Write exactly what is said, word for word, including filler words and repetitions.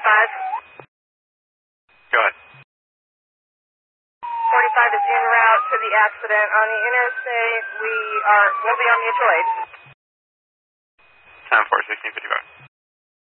forty-five. Go ahead. forty-five is en route to the accident on the interstate. We are, we'll be on mutual aid. ten four, sixteen fifty-five.